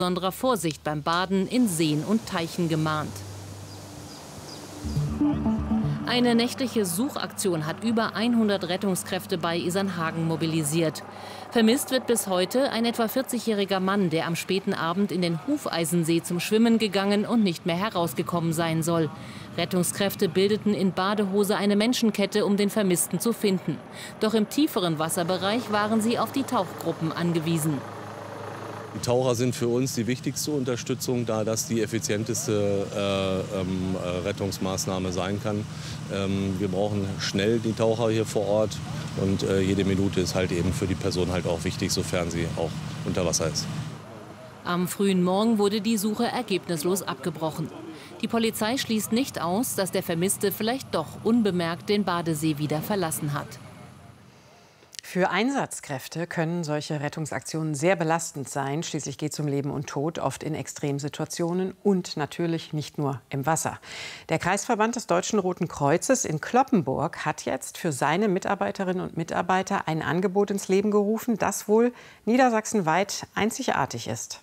besonderer Vorsicht beim Baden in Seen und Teichen gemahnt. Eine nächtliche Suchaktion hat über 100 Rettungskräfte bei Isernhagen mobilisiert. Vermisst wird bis heute ein etwa 40-jähriger Mann, der am späten Abend in den Hufeisensee zum Schwimmen gegangen und nicht mehr herausgekommen sein soll. Rettungskräfte bildeten in Badehose eine Menschenkette, um den Vermissten zu finden. Doch im tieferen Wasserbereich waren sie auf die Tauchgruppen angewiesen. Die Taucher sind für uns die wichtigste Unterstützung, da das die effizienteste Rettungsmaßnahme sein kann. Wir brauchen schnell die Taucher hier vor Ort und jede Minute ist halt eben für die Person halt auch wichtig, sofern sie auch unter Wasser ist. Am frühen Morgen wurde die Suche ergebnislos abgebrochen. Die Polizei schließt nicht aus, dass der Vermisste vielleicht doch unbemerkt den Badesee wieder verlassen hat. Für Einsatzkräfte können solche Rettungsaktionen sehr belastend sein. Schließlich geht es um Leben und Tod, oft in Extremsituationen und natürlich nicht nur im Wasser. Der Kreisverband des Deutschen Roten Kreuzes in Cloppenburg hat jetzt für seine Mitarbeiterinnen und Mitarbeiter ein Angebot ins Leben gerufen, das wohl niedersachsenweit einzigartig ist.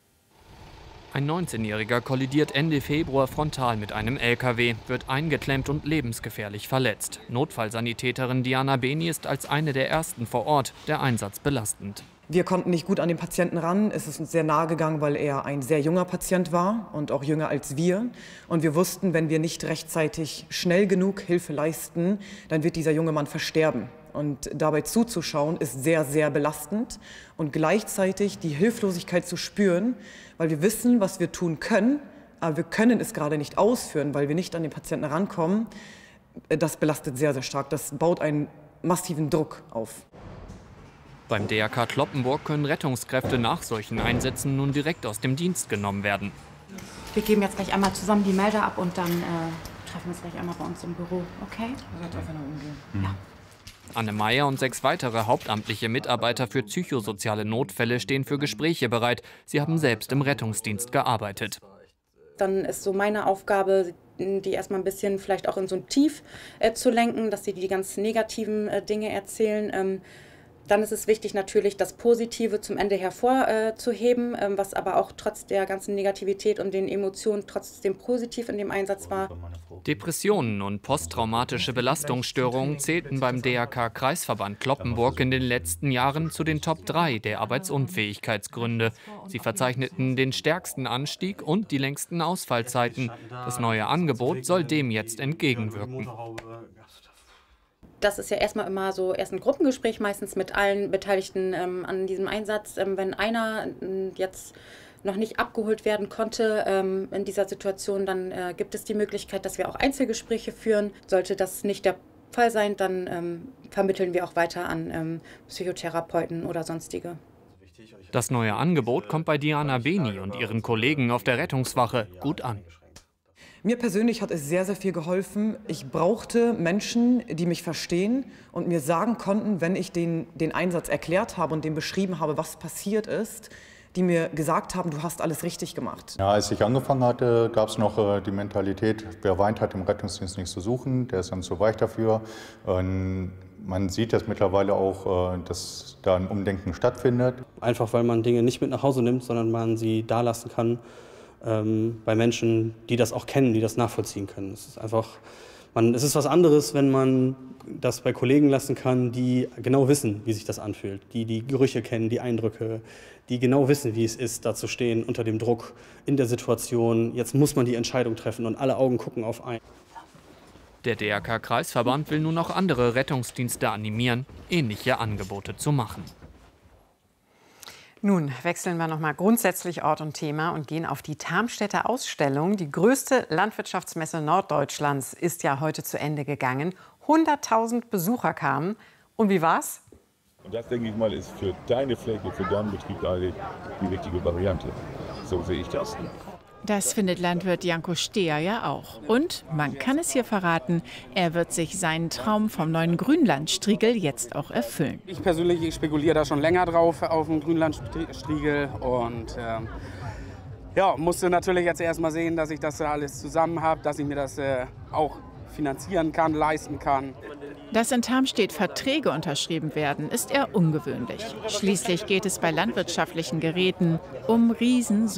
Ein 19-Jähriger kollidiert Ende Februar frontal mit einem LKW, wird eingeklemmt und lebensgefährlich verletzt. Notfallsanitäterin Diana Beni ist als eine der ersten vor Ort. Der Einsatz belastend. Wir konnten nicht gut an den Patienten ran. Es ist uns sehr nahe gegangen, weil er ein sehr junger Patient war und auch jünger als wir. Und wir wussten, wenn wir nicht rechtzeitig schnell genug Hilfe leisten, dann wird dieser junge Mann versterben. Und dabei zuzuschauen ist sehr, sehr belastend und gleichzeitig die Hilflosigkeit zu spüren, weil wir wissen, was wir tun können, aber wir können es gerade nicht ausführen, weil wir nicht an den Patienten rankommen. Das belastet sehr, sehr stark. Das baut einen massiven Druck auf. Beim DRK Cloppenburg können Rettungskräfte nach solchen Einsätzen nun direkt aus dem Dienst genommen werden. Wir geben jetzt gleich einmal zusammen die Melder ab und dann treffen wir uns gleich einmal bei uns im Büro, okay? Ja. Anne Meyer und 6 weitere hauptamtliche Mitarbeiter für psychosoziale Notfälle stehen für Gespräche bereit. Sie haben selbst im Rettungsdienst gearbeitet. Dann ist so meine Aufgabe, die erstmal ein bisschen vielleicht auch in so ein Tief zu lenken, dass sie die ganz negativen Dinge erzählen. Dann ist es wichtig, natürlich das Positive zum Ende hervorzuheben, was aber auch trotz der ganzen Negativität und den Emotionen trotzdem positiv in dem Einsatz war. Depressionen und posttraumatische Belastungsstörungen zählten beim DRK-Kreisverband Cloppenburg in den letzten Jahren zu den Top 3 der Arbeitsunfähigkeitsgründe. Sie verzeichneten den stärksten Anstieg und die längsten Ausfallzeiten. Das neue Angebot soll dem jetzt entgegenwirken. Das ist ja erstmal immer so erst ein Gruppengespräch, meistens mit allen Beteiligten an diesem Einsatz. Wenn einer jetzt noch nicht abgeholt werden konnte in dieser Situation, dann gibt es die Möglichkeit, dass wir auch Einzelgespräche führen. Sollte das nicht der Fall sein, dann vermitteln wir auch weiter an Psychotherapeuten oder sonstige. Das neue Angebot kommt bei Diana Beni und ihren Kollegen auf der Rettungswache gut an. Mir persönlich hat es sehr, sehr viel geholfen. Ich brauchte Menschen, die mich verstehen und mir sagen konnten, wenn ich den Einsatz erklärt habe und dem beschrieben habe, was passiert ist, die mir gesagt haben, du hast alles richtig gemacht. Ja, als ich angefangen hatte, gab es noch die Mentalität, wer weint, hat im Rettungsdienst nichts zu suchen, der ist dann zu weich dafür. Man sieht jetzt mittlerweile auch, dass da ein Umdenken stattfindet. Einfach weil man Dinge nicht mit nach Hause nimmt, sondern man sie da lassen kann. Bei Menschen, die das auch kennen, die das nachvollziehen können. Es ist einfach, es ist was anderes, wenn man das bei Kollegen lassen kann, die genau wissen, wie sich das anfühlt, die die Gerüche kennen, die Eindrücke, die genau wissen, wie es ist, da zu stehen unter dem Druck in der Situation. Jetzt muss man die Entscheidung treffen und alle Augen gucken auf einen. Der DRK-Kreisverband will nun auch andere Rettungsdienste animieren, ähnliche Angebote zu machen. Nun wechseln wir noch mal grundsätzlich Ort und Thema und gehen auf die Tarmstädter Ausstellung. Die größte Landwirtschaftsmesse Norddeutschlands ist ja heute zu Ende gegangen. 100.000 Besucher kamen. Und wie war's? Und das, denke ich mal, ist für deine Fläche, für deinen Betrieb eigentlich die richtige Variante. So sehe ich das. Das findet Landwirt Janko Steher ja auch. Und man kann es hier verraten, er wird sich seinen Traum vom neuen Grünlandstriegel jetzt auch erfüllen. Ich persönlich spekuliere da schon länger drauf auf den Grünlandstriegel und ja, musste natürlich jetzt erst mal sehen, dass ich das alles zusammen habe, dass ich mir das auch finanzieren kann, leisten kann. Dass in Tarmstedt Verträge unterschrieben werden, ist eher ungewöhnlich. Schließlich geht es bei landwirtschaftlichen Geräten um Riesensummen.